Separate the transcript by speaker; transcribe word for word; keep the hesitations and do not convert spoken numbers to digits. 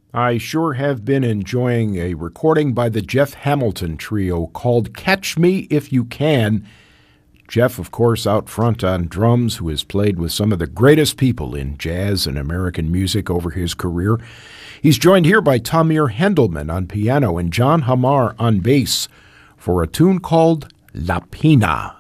Speaker 1: I sure have been enjoying a recording by the Jeff Hamilton Trio called Catch Me If You Can. Jeff, of course, out front on drums, who has played with some of the greatest people in jazz and American music over his career. He's joined here by Tamir Hendelman on piano and John Hamar on bass for a tune called La Pina.